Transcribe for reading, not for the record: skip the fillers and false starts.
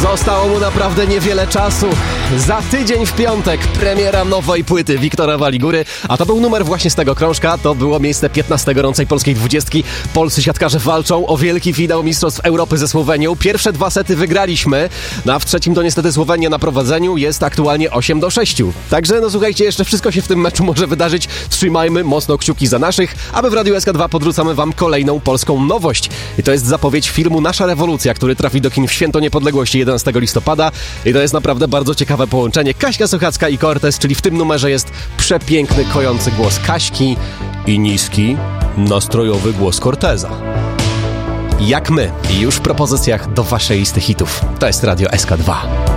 Zostało mu naprawdę niewiele czasu. Za tydzień w piątek premiera nowej płyty Wiktora Waligury, a to był numer właśnie z tego krążka. To było miejsce 15 gorącej polskiej 20. Polscy siatkarze walczą o wielki finał Mistrzostw Europy ze Słowenią. Pierwsze 2 sety wygraliśmy, a w trzecim to niestety Słowenia na prowadzeniu, jest aktualnie 8-6. Także słuchajcie, jeszcze wszystko się w tym meczu może wydarzyć. Trzymajmy mocno kciuki za naszych, a my w Radiu SK2 podrzucamy wam kolejną polską nowość. I to jest zapowiedź filmu Nasza Rewolucja, który trafi do kin w Święto Niepodległości 11 listopada. I to jest naprawdę bardzo ciekawe połączenie. Kaśka Sochacka i Cortez, czyli w tym numerze jest przepiękny, kojący głos Kaśki i niski, nastrojowy głos Corteza. Jak my, i już w propozycjach do waszej listy hitów. To jest Radio SK2.